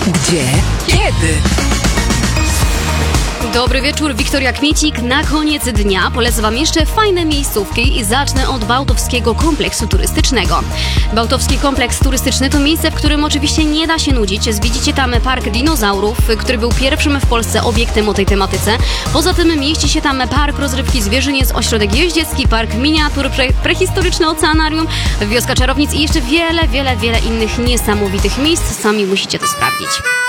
Gdzie? Kiedy? Dobry wieczór, Wiktoria Kmiecik. Na koniec dnia polecę Wam jeszcze fajne miejscówki i zacznę od Bałtowskiego Kompleksu Turystycznego. Bałtowski Kompleks Turystyczny to miejsce, w którym oczywiście nie da się nudzić. Zwiedzicie tam park dinozaurów, który był pierwszym w Polsce obiektem o tej tematyce. Poza tym mieści się tam park rozrywki zwierzyniec, ośrodek jeździecki, park miniatur, prehistoryczne oceanarium, wioska czarownic i jeszcze wiele innych niesamowitych miejsc. Sami musicie to sprawdzić.